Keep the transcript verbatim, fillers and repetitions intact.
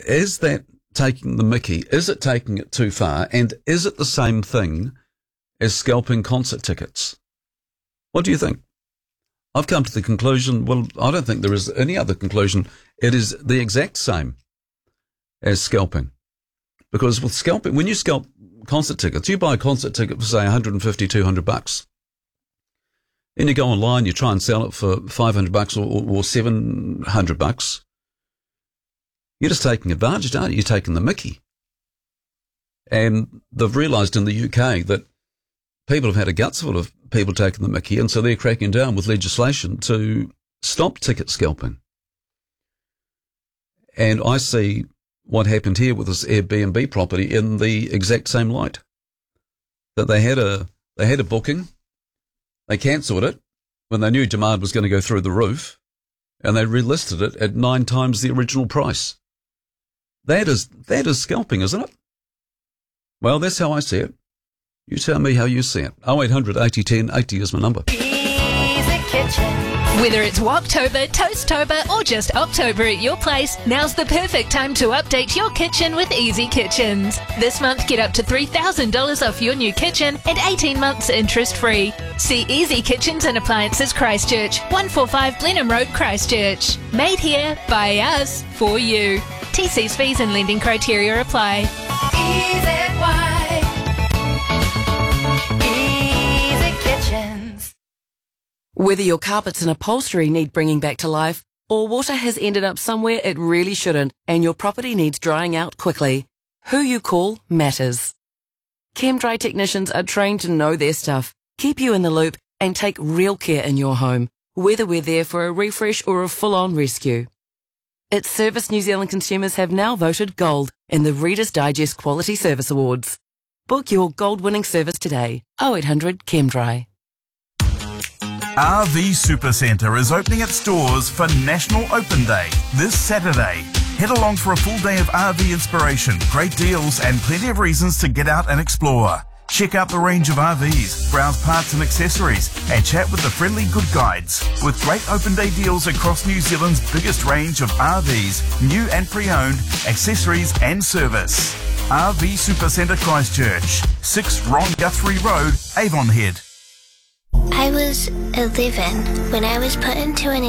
is that taking the mickey? Is it taking it too far? And is it the same thing as scalping concert tickets? What do you think? I've come to the conclusion, well, I don't think there is any other conclusion. It is the exact same as scalping. Because with scalping, when you scalp concert tickets, you buy a concert ticket for, say, one hundred fifty, two hundred bucks. Then you go online, you try and sell it for five hundred bucks or, or seven hundred bucks. You're just taking advantage, aren't you? You're taking the mickey. And they've realised in the U K that people have had a gutsful of people taking the mickey, and so they're cracking down with legislation to stop ticket scalping. And I see what happened here with this Airbnb property in the exact same light. That they had a they had a booking, they cancelled it when they knew demand was going to go through the roof, and they relisted it at nine times the original price. That is that is scalping, isn't it? Well, that's how I see it. You tell me how you see it. oh eight hundred, eighty, ten, eighty is my number. Easy Kitchen. Whether it's Woktober, Toasttober, or just October at your place, now's the perfect time to update your kitchen with Easy Kitchens. This month, get up to three thousand dollars off your new kitchen and eighteen months interest-free. See Easy Kitchens and Appliances Christchurch, one forty-five Blenheim Road, Christchurch. Made here, by us, for you. T Cs, fees and lending criteria apply. Easy White. Easy Kitchens. Whether your carpets and upholstery need bringing back to life, or water has ended up somewhere it really shouldn't and your property needs drying out quickly, who you call matters. ChemDry technicians are trained to know their stuff, keep you in the loop and take real care in your home, whether we're there for a refresh or a full-on rescue. Its service New Zealand consumers have now voted gold in the Reader's Digest Quality Service Awards. Book your gold-winning service today. oh eight hundred ChemDry. R V Supercentre is opening its doors for National Open Day this Saturday. Head along for a full day of R V inspiration, great deals and plenty of reasons to get out and explore. Check out the range of R Vs, browse parts and accessories and chat with the friendly good guides. With great open day deals across New Zealand's biggest range of R Vs, new and pre-owned, accessories and service. R V Supercentre Christchurch, six Ron Guthrie Road, Avonhead. I was eleven when I was put into an